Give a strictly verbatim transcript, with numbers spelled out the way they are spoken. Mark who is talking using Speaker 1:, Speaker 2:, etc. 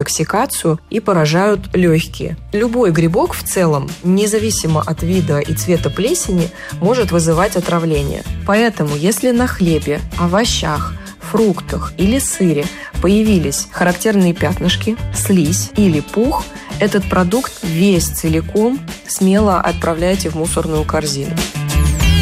Speaker 1: интоксикацию и поражают легкие. Любой грибок в целом, независимо от вида и цвета плесени, может вызывать отравление. Поэтому, если на хлебе, овощах, фруктах или сыре появились характерные пятнышки, слизь или пух, этот продукт весь целиком смело отправляйте в мусорную корзину.